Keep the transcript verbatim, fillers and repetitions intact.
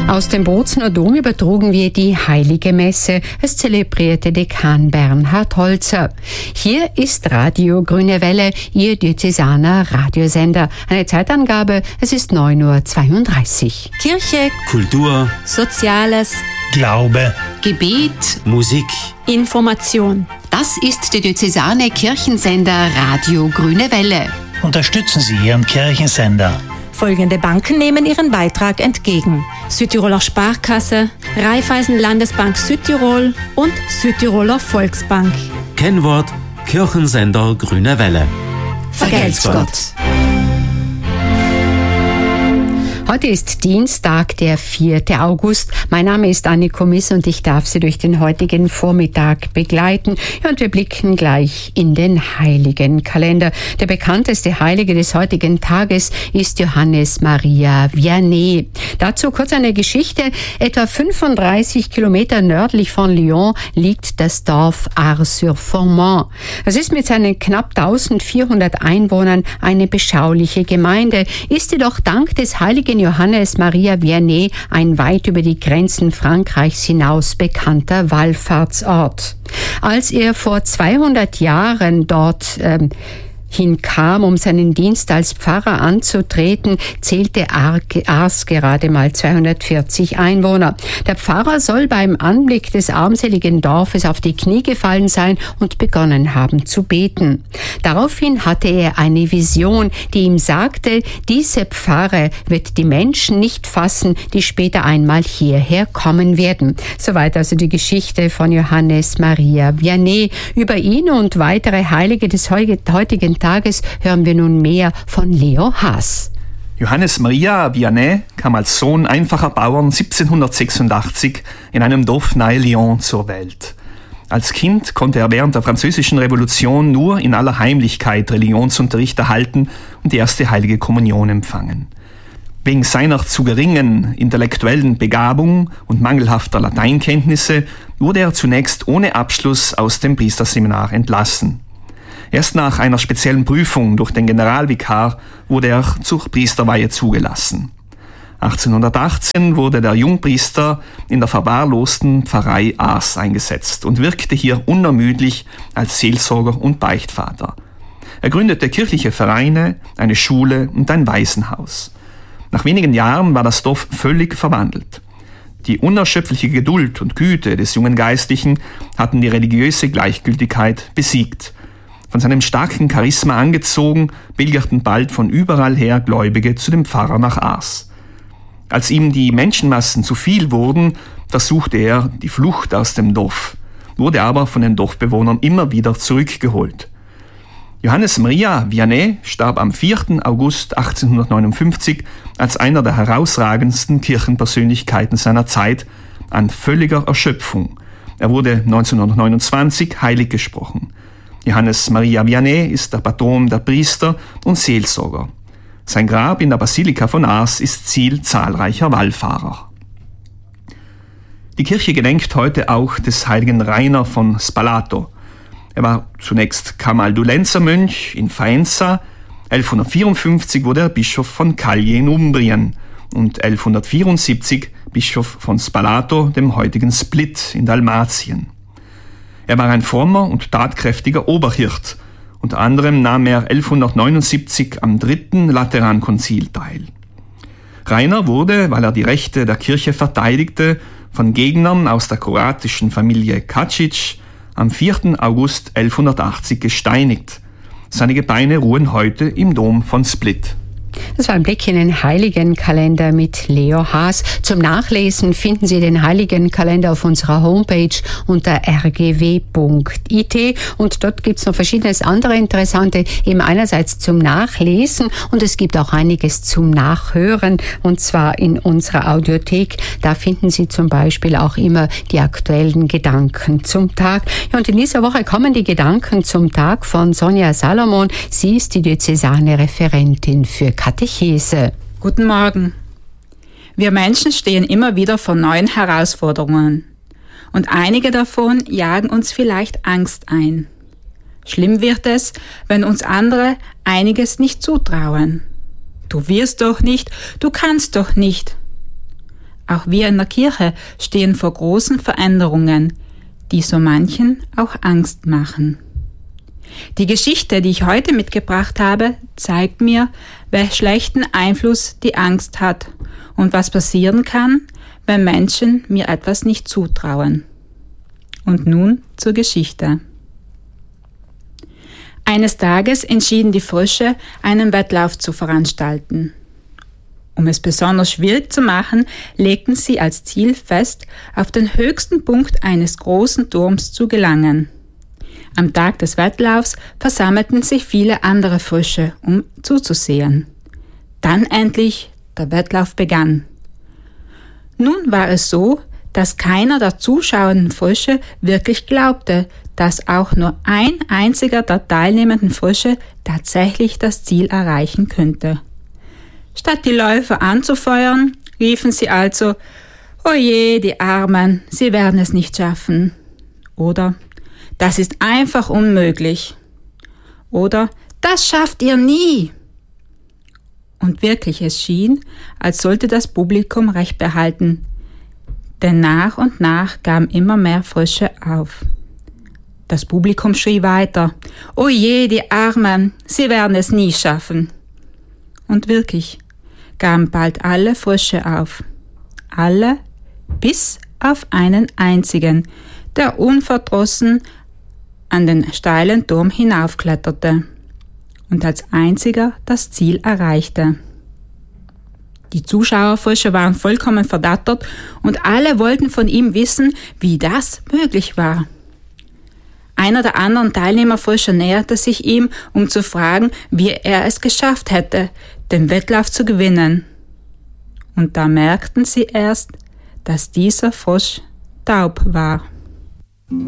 Aus dem Bozner Dom übertrugen wir die Heilige Messe. Es zelebrierte Dekan Bernhard Holzer. Hier ist Radio Grüne Welle, Ihr diözesaner Radiosender. Eine Zeitangabe, es ist neun Uhr zweiunddreißig. Kirche, Kultur, Soziales, Glaube, Gebet, Musik, Information. Das ist der diözesane Kirchensender Radio Grüne Welle. unterstützen Sie Ihren Kirchensender. Folgende Banken nehmen ihren Beitrag entgegen: Südtiroler Sparkasse, Raiffeisen Landesbank Südtirol und Südtiroler Volksbank. Kennwort Kirchensender Grüne Welle. Vergelt's Gott. Heute ist Dienstag, der vierte August. Mein Name ist Anniko Miss und ich darf Sie durch den heutigen Vormittag begleiten. Ja, und wir blicken gleich in den Heiligenkalender. Der bekannteste Heilige des heutigen Tages ist Johannes Maria Vianney. Dazu kurz eine Geschichte. Etwa fünfunddreißig Kilometer nördlich von Lyon liegt das Dorf Ars-sur-Fourmont. Es ist mit seinen knapp eintausendvierhundert Einwohnern eine beschauliche Gemeinde, ist jedoch dank des heiligen Johannes Maria Vianney ein weit über die Grenzen Frankreichs hinaus bekannter Wallfahrtsort. Als er vor zweihundert Jahren dort ähm, hinkam, um seinen Dienst als Pfarrer anzutreten, zählte Ars gerade mal zweihundertvierzig Einwohner. Der Pfarrer soll beim Anblick des armseligen Dorfes auf die Knie gefallen sein und begonnen haben zu beten. Daraufhin hatte er eine Vision, die ihm sagte, diese Pfarre wird die Menschen nicht fassen, die später einmal hierher kommen werden. Soweit also die Geschichte von Johannes Maria Vianney. Über ihn und weitere Heilige des heutigen Tages hören wir nun mehr von Leo Haas. Johannes Maria Vianney kam als Sohn einfacher Bauern siebzehnhundertsechsundachtzig in einem Dorf nahe Lyon zur Welt. Als Kind konnte er während der Französischen Revolution nur in aller Heimlichkeit Religionsunterricht erhalten und die erste heilige Kommunion empfangen. Wegen seiner zu geringen intellektuellen Begabung und mangelhafter Lateinkenntnisse wurde er zunächst ohne Abschluss aus dem Priesterseminar entlassen. Erst nach einer speziellen Prüfung durch den Generalvikar wurde er zur Priesterweihe zugelassen. achtzehnhundertachtzehn wurde der Jungpriester in der verwahrlosten Pfarrei Ars eingesetzt und wirkte hier unermüdlich als Seelsorger und Beichtvater. Er gründete kirchliche Vereine, eine Schule und ein Waisenhaus. Nach wenigen Jahren war das Dorf völlig verwandelt. Die unerschöpfliche Geduld und Güte des jungen Geistlichen hatten die religiöse Gleichgültigkeit besiegt. Von seinem starken Charisma angezogen, pilgerten bald von überall her Gläubige zu dem Pfarrer nach Ars. Als ihm die Menschenmassen zu viel wurden, versuchte er die Flucht aus dem Dorf, wurde aber von den Dorfbewohnern immer wieder zurückgeholt. Johannes Maria Vianney starb am vierten August achtzehnhundertneunundfünfzig als einer der herausragendsten Kirchenpersönlichkeiten seiner Zeit an völliger Erschöpfung. Er wurde neunzehnhundertneunundzwanzig heilig gesprochen. Johannes Maria Vianney ist der Patron der Priester und Seelsorger. Sein Grab in der Basilika von Ars ist Ziel zahlreicher Wallfahrer. Die Kirche gedenkt heute auch des heiligen Rainer von Spalato. Er war zunächst Camaldulenzermönch in Faenza. elfhundertvierundfünfzig wurde er Bischof von Cagli in Umbrien und elfhundertvierundsiebzig Bischof von Spalato, dem heutigen Split in Dalmatien. Er war ein frommer und tatkräftiger Oberhirt. Unter anderem nahm er elfhundertneunundsiebzig am dritten Laterankonzil teil. Rainer wurde, weil er die Rechte der Kirche verteidigte, von Gegnern aus der kroatischen Familie Kačić am vierten August elfhundertachtzig gesteinigt. Seine Gebeine ruhen heute im Dom von Split. Das war ein Blick in den Heiligenkalender mit Leo Haas. Zum Nachlesen finden Sie den Heiligenkalender auf unserer Homepage unter r g w punkt i t und dort gibt es noch verschiedenes andere Interessante, eben einerseits zum Nachlesen und es gibt auch einiges zum Nachhören und zwar in unserer Audiothek. Da finden Sie zum Beispiel auch immer die aktuellen Gedanken zum Tag. Ja, und in dieser Woche kommen die Gedanken zum Tag von Sonja Salomon. Sie ist die diözesane Referentin für Katechese. Guten Morgen. Wir Menschen stehen immer wieder vor neuen Herausforderungen. Und einige davon jagen uns vielleicht Angst ein. Schlimm wird es, wenn uns andere einiges nicht zutrauen. Du wirst doch nicht, du kannst doch nicht. Auch wir in der Kirche stehen vor großen Veränderungen, die so manchen auch Angst machen. Die Geschichte, die ich heute mitgebracht habe, zeigt mir, welch schlechten Einfluss die Angst hat und was passieren kann, wenn Menschen mir etwas nicht zutrauen. Und nun zur Geschichte. Eines Tages entschieden die Frösche, einen Wettlauf zu veranstalten. Um es besonders schwierig zu machen, legten sie als Ziel fest, auf den höchsten Punkt eines großen Turms zu gelangen. Am Tag des Wettlaufs versammelten sich viele andere Frösche, um zuzusehen. Dann endlich der Wettlauf begann. Nun war es so, dass keiner der zuschauenden Frösche wirklich glaubte, dass auch nur ein einziger der teilnehmenden Frösche tatsächlich das Ziel erreichen könnte. Statt die Läufer anzufeuern, riefen sie also: Oje, die Armen, sie werden es nicht schaffen. Oder: Das ist einfach unmöglich. Oder: Das schafft ihr nie. Und wirklich, es schien, als sollte das Publikum Recht behalten, denn nach und nach gaben immer mehr Frösche auf. Das Publikum schrie weiter: Oje, die Armen, sie werden es nie schaffen. Und wirklich gaben bald alle Frösche auf. Alle, bis auf einen einzigen, der unverdrossen an den steilen Turm hinaufkletterte und als einziger das Ziel erreichte. Die Zuschauerfrösche waren vollkommen verdattert und alle wollten von ihm wissen, wie das möglich war. Einer der anderen Teilnehmerfrösche näherte sich ihm, um zu fragen, wie er es geschafft hätte, den Wettlauf zu gewinnen. Und da merkten sie erst, dass dieser Frosch taub war.